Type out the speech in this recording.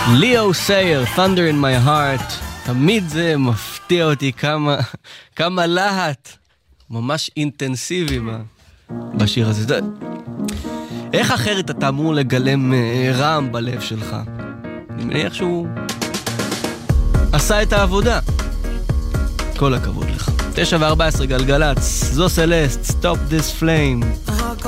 ליאו סייר, Thunder in my heart. תמיד זה מפתיע אותי כמה להט ממש אינטנסיבי בשיר הזה. איך אחרת אתה אמור לגלם רעם בלב שלך? אני מניח שהוא עשה את העבודה. כל הכבוד לך. 9:14 גלגלץ, זו סלסט, Stop This Flame.